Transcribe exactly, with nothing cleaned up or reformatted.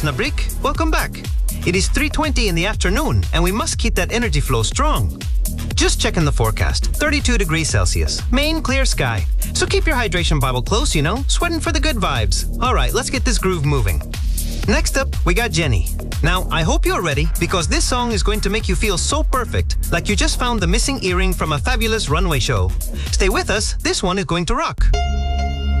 Nabrik. Welcome back. It is three twenty in the afternoon, and we must keep that energy flow strong. Just checking the forecast. thirty-two degrees Celsius. Main clear sky. So keep your hydration bottle close, you know, sweating for the good vibes. All right, let's get this groove moving. Next up, we got Jenny. Now, I hope you're ready, because this song is going to make you feel so perfect, like you just found the missing earring from a fabulous runway show. Stay with us, this one is going to rock.